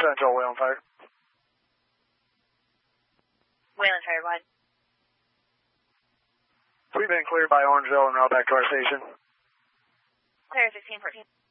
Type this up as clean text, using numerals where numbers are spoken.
Central, Wayland Fire. Wayland Fire, go ahead. We've been cleared by Orangeville and route back to our station. Clear 1614.